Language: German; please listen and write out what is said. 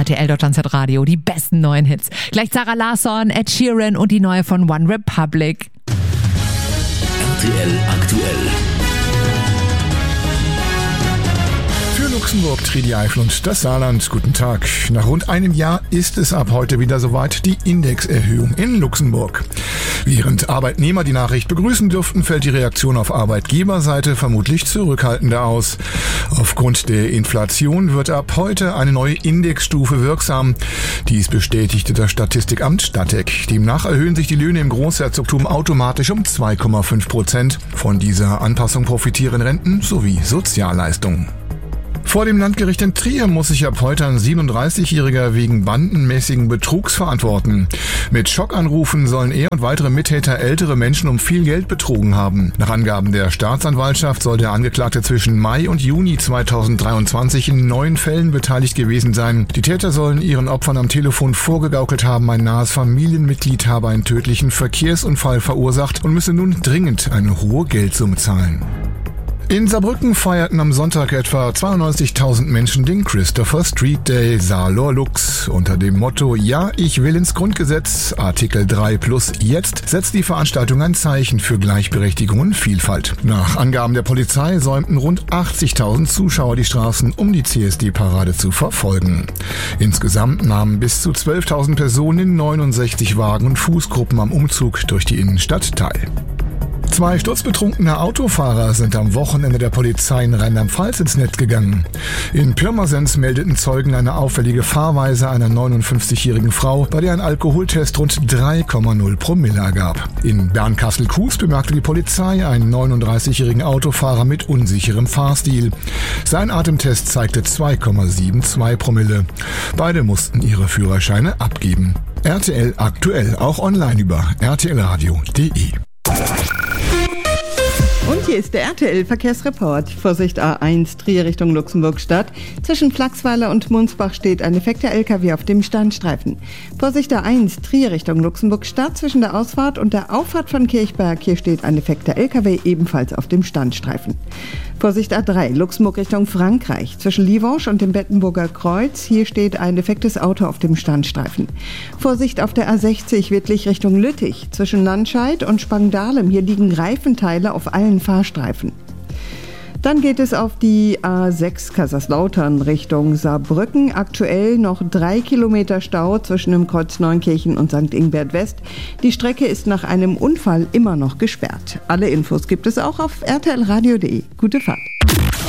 RTL Deutschland Radio, die besten neuen Hits. Gleich Sarah Larsson, Ed Sheeran und die neue von One Republic. RTL aktuell. Luxemburg, Triedi Eifel und das Saarland. Guten Tag. Nach rund einem Jahr ist es ab heute wieder soweit, die Indexerhöhung in Luxemburg. Während Arbeitnehmer die Nachricht begrüßen dürften, fällt die Reaktion auf Arbeitgeberseite vermutlich zurückhaltender aus. Aufgrund der Inflation wird ab heute eine neue Indexstufe wirksam. Dies bestätigte das Statistikamt Stadtek. Demnach erhöhen sich die Löhne im Großherzogtum automatisch um 2,5%. Von dieser Anpassung profitieren Renten sowie Sozialleistungen. Vor dem Landgericht in Trier muss sich ab heute ein 37-Jähriger wegen bandenmäßigen Betrugs verantworten. Mit Schockanrufen sollen er und weitere Mittäter ältere Menschen um viel Geld betrogen haben. Nach Angaben der Staatsanwaltschaft soll der Angeklagte zwischen Mai und Juni 2023 in 9 Fällen beteiligt gewesen sein. Die Täter sollen ihren Opfern am Telefon vorgegaukelt haben, ein nahes Familienmitglied habe einen tödlichen Verkehrsunfall verursacht und müsse nun dringend eine hohe Geldsumme zahlen. In Saarbrücken feierten am Sonntag etwa 92.000 Menschen den Christopher Street Day Saarlor Lux. Unter dem Motto Ja, ich will ins Grundgesetz, Artikel 3 plus jetzt, setzt die Veranstaltung ein Zeichen für Gleichberechtigung und Vielfalt. Nach Angaben der Polizei säumten rund 80.000 Zuschauer die Straßen, um die CSD-Parade zu verfolgen. Insgesamt nahmen bis zu 12.000 Personen in 69 Wagen und Fußgruppen am Umzug durch die Innenstadt teil. 2 sturzbetrunkene Autofahrer sind am Wochenende der Polizei in Rheinland-Pfalz ins Netz gegangen. In Pirmasens meldeten Zeugen eine auffällige Fahrweise einer 59-jährigen Frau, bei der ein Alkoholtest rund 3,0 Promille ergab. In Bernkastel-Kues bemerkte die Polizei einen 39-jährigen Autofahrer mit unsicherem Fahrstil. Sein Atemtest zeigte 2,72 Promille. Beide mussten ihre Führerscheine abgeben. RTL aktuell, auch online über rtlradio.de. Und hier ist der RTL-Verkehrsreport. Vorsicht A1 Trier Richtung Luxemburg-Stadt. Zwischen Flachsweiler und Munsbach steht ein defekter LKW auf dem Standstreifen. Vorsicht A1 Trier Richtung Luxemburg-Stadt. Zwischen der Ausfahrt und der Auffahrt von Kirchberg. Hier steht ein defekter LKW ebenfalls auf dem Standstreifen. Vorsicht A3 Luxemburg Richtung Frankreich. Zwischen Livange und dem Bettenburger Kreuz. Hier steht ein defektes Auto auf dem Standstreifen. Vorsicht auf der A60 Wittlich Richtung Lüttich. Zwischen Landscheid und Spangdahlem. Hier liegen Reifenteile auf allen Fahrstreifen. Dann geht es auf die A6 Kaiserslautern Richtung Saarbrücken. Aktuell noch 3 Kilometer Stau zwischen dem Kreuz Neunkirchen und St. Ingbert West. Die Strecke ist nach einem Unfall immer noch gesperrt. Alle Infos gibt es auch auf rtlradio.de. Gute Fahrt.